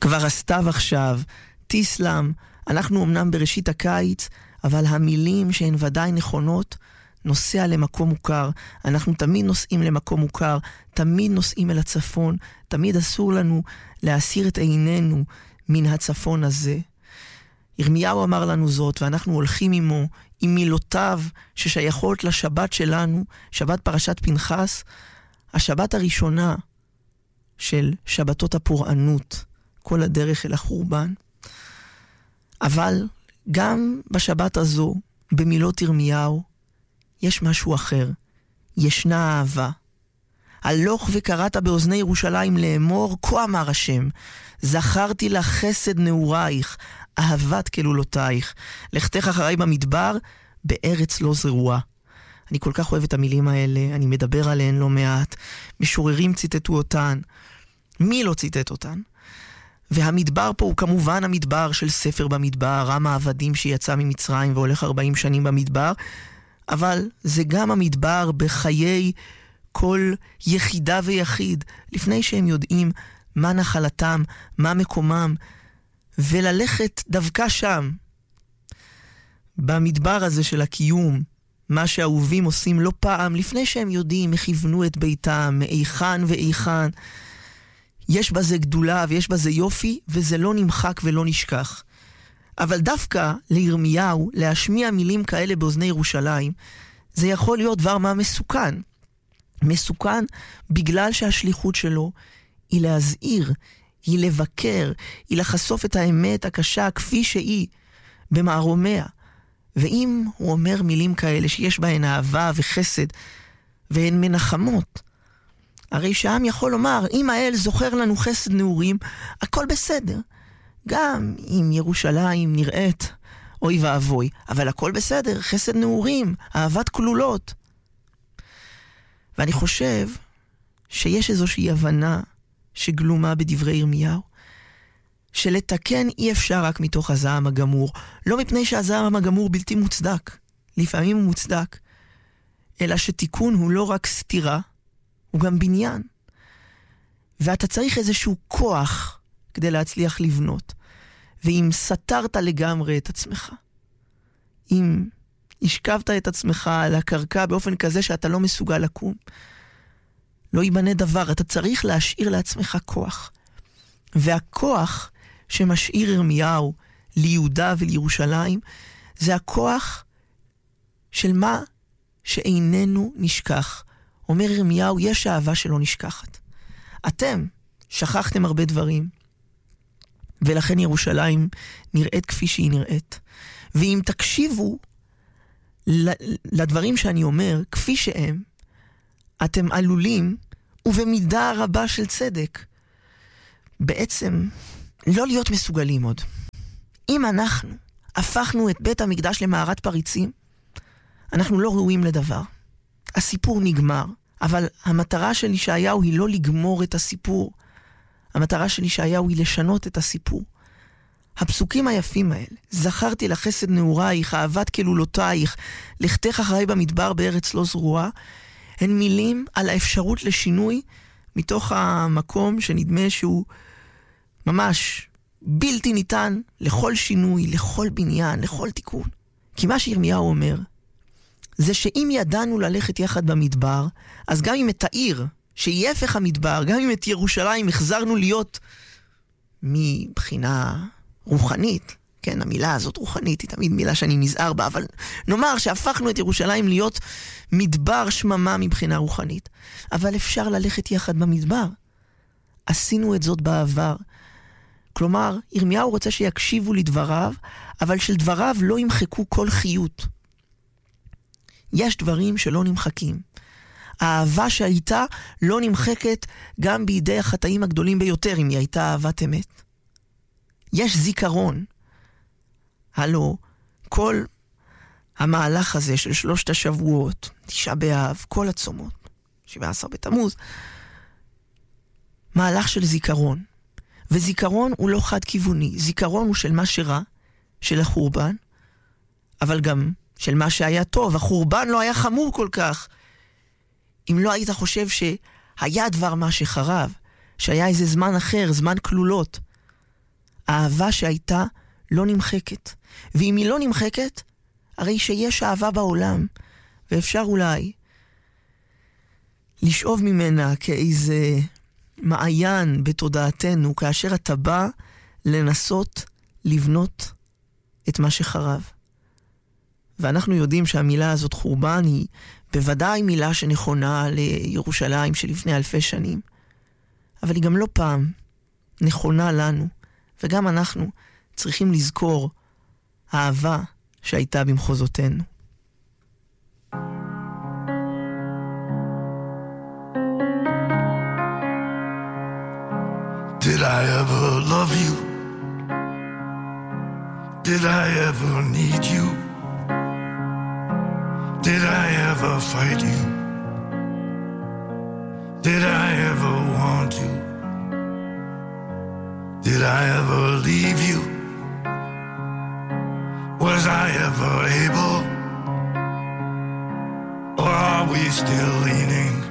כבר הסתיו עכשיו, תיסלם, אנחנו אמנם בראשית הקיץ, אבל המילים שהן ודאי נכונות, נוסע למקום מוכר. אנחנו תמיד נוסעים למקום מוכר, תמיד נוסעים אל הצפון, תמיד אסור לנו להסיר את עינינו מן הצפון הזה. ירמיהו אמר לנו זאת, ואנחנו הולכים עמו, עם מילותיו ששייכות לשבת שלנו, שבת פרשת פנחס, השבת הראשונה של שבתות הפורענות, כל הדרך אל החורבן. אבל גם בשבת הזו, במילות ירמיהו, יש משהו אחר. ישנה אהבה. הלוך וקראת באוזני ירושלים לאמור, כה אמר השם, זכרתי לך חסד נעורייך, אהבת כלולותייך, לכתך אחריי במדבר, בארץ לא זרועה. אני כל כך אוהב את המילים האלה, אני מדבר עליהן לא מעט, משוררים ציטטו אותן, מי לא ציטט אותן? והמדבר פה הוא כמובן המדבר של ספר במדבר, עם העבדים שיצא ממצרים והולך 40 שנים במדבר, אבל זה גם המדבר בחיי כל יחידה ויחיד, לפני שהם יודעים מה נחלתם, מה מקומם, וללכת דווקא שם, במדבר הזה של הקיום, מה שהאהובים עושים לא פעם, לפני שהם יודעים, הכיוונו את ביתם, מאיכן ואיכן. יש בזה גדולה ויש בזה יופי, וזה לא נמחק ולא נשכח. אבל דווקא לירמיהו, להשמיע מילים כאלה באוזני ירושלים, זה יכול להיות דבר מה מסוכן. מסוכן בגלל שהשליחות שלו היא להזהיר, היא לבקר, היא לחשוף את האמת הקשה כפי שהיא במערומיה. ואם הוא אומר מילים כאלה שיש בהן אהבה וחסד והן מנחמות, הרי שהעם יכול לומר, אם האל זוכר לנו חסד נעורים, הכל בסדר. גם אם ירושלים נראית אוי ואבוי, אבל הכל בסדר, חסד נעורים, אהבת כלולות. ואני חושב שיש איזושהי הבנה שגלומה בדברי ירמיהו, שלתקן אי אפשר רק מתוך הזעם הגמור, לא מפני שהזעם הגמור בלתי מוצדק, לפעמים הוא מוצדק, אלא שתיקון הוא לא רק סתירה, הוא גם בניין. ואתה צריך איזשהו כוח כדי להצליח לבנות. ואם סתרת לגמרי את עצמך, אם השכבת את עצמך על הקרקע באופן כזה שאתה לא מסוגל לקום, לא ייבנה דבר, אתה צריך להשאיר לעצמך כוח. והכוח שמשאיר ירמיהו ליהודה ולירושלים, זה הכוח של מה שאיננו נשכח. אומר ירמיהו, יש אהבה שלא נשכחת. אתם שכחתם הרבה דברים, ולכן ירושלים נראית כפי שהיא נראית. ואם תקשיבו לדברים שאני אומר, כפי שהם, אתם עלולים, ובמידה רבה של צדק, בעצם לא להיות מסוגלים עוד. אם אנחנו הפכנו את בית המקדש למערת פריצים, אנחנו לא ראויים לדבר. הסיפור נגמר, אבל המטרה של ישעיהו היא לא לגמור את הסיפור. המטרה של ישעיהו היא לשנות את הסיפור. הפסוקים היפים האלה, זכרתי לך חסד נעורייך, אהבת כלולותייך, לכתך אחריי במדבר בארץ לא זרועה, הן מילים על האפשרות לשינוי מתוך המקום שנדמה שהוא ממש בלתי ניתן לכל שינוי, לכל בניין, לכל תיקון. כי מה שירמיהו אומר, זה שאם ידענו ללכת יחד במדבר, אז גם אם את העיר, שהיא הפך המדבר, גם אם את ירושלים החזרנו להיות מבחינה רוחנית, כן, המילה הזאת רוחנית היא תמיד מילה שאני נזהר בה, אבל נאמר שהפכנו את ירושלים להיות מדבר שממה מבחינה רוחנית. אבל אפשר ללכת יחד במדבר. עשינו את זאת בעבר. כלומר, ירמיהו רוצה שיקשיבו לדבריו, אבל של דבריו לא ימחקו כל חיות. יש דברים שלא נמחקים. האהבה שהייתה לא נמחקת גם בידי החטאים הגדולים ביותר, אם היא הייתה אהבת אמת. יש זיכרון. הלו, כל המהלך הזה של 3 השבועות, 9 באב, כל הצומות, 17 בתמוז, מהלך של זיכרון. וזיכרון הוא לא חד כיווני. זיכרון הוא של מה שרע, של החורבן, אבל גם של מה שהיה טוב. החורבן לא היה חמור כל כך. אם לא היית חושב שהיה דבר מה שחרב, שהיה איזה זמן אחר, זמן כלולות. האהבה שהייתה לא נמחקת. ואם היא לא נמחקת, הרי שיש אהבה בעולם, ואפשר אולי לשאוב ממנה כאיזה מעיין בתודעתנו, כאשר אתה בא לנסות לבנות את מה שחרב. ואנחנו יודעים שהמילה הזאת חורבן היא בוודאי מילה שנכונה לירושלים שלפני 1000 שנים. אבל היא גם לא פעם נכונה לנו, וגם אנחנו צריכים לזכור האהבה שהייתה במחוזותינו. Did I ever love you? Did I ever need you? Did I ever fight you? Did I ever want you? Did I ever leave you? Was I ever able? Or are we still leaning